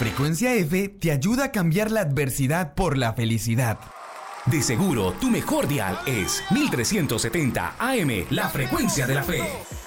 Frecuencia F te ayuda a cambiar la adversidad por la felicidad. De seguro, tu mejor dial es 1370 AM, la frecuencia de la fe.